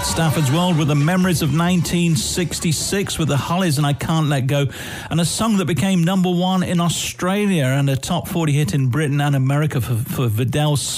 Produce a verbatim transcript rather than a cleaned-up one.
Stafford's World with the memories of nineteen sixty-six with the Hollies and I Can't Let Go, and a song that became number one in Australia and a top forty hit in Britain and America for, for Vidal